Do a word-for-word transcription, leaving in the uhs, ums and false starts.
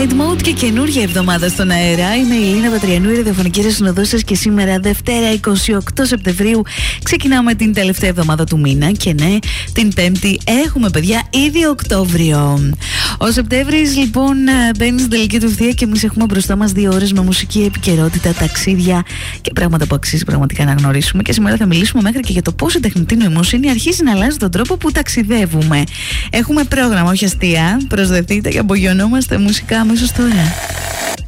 Flight Mode και καινούργια εβδομάδα στον αέρα. Είμαι η Λίνα Πατριανού, η ραδιοφωνική συνοδός σας, και σήμερα Δευτέρα είκοσι οκτώ Σεπτεμβρίου ξεκινάμε την τελευταία εβδομάδα του μήνα. Και ναι, την Πέμπτη έχουμε, παιδιά, ήδη Οκτώβριο. Ο Σεπτέμβρης λοιπόν μπαίνει στην τελική του ευθεία και εμείς έχουμε μπροστά μας δύο ώρες με μουσική επικαιρότητα, ταξίδια και πράγματα που αξίζει πραγματικά να γνωρίσουμε. Και σήμερα θα μιλήσουμε μέχρι και για το πώς η τεχνητή νοημοσύνη αρχίζει να αλλάζει τον τρόπο που ταξιδεύουμε. Έχουμε πρόγραμμα, όχι αστεία. Προσδεθείτε και απογειωνόμαστε μουσικά αμέσως τώρα.